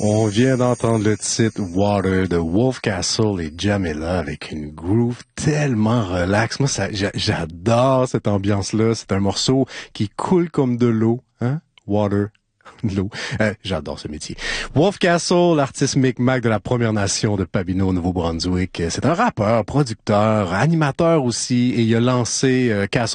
On vient d'entendre le titre Water de Wolf Castle et Jamila avec une groove tellement relax. Moi, j'adore cette ambiance-là. C'est un morceau qui coule comme de l'eau, hein? Water. L'eau. J'adore ce métier. Wolf Castle, l'artiste Micmac de la Première Nation de Pabineau, au Nouveau-Brunswick. C'est un rappeur, producteur, animateur aussi, et il a lancé Castle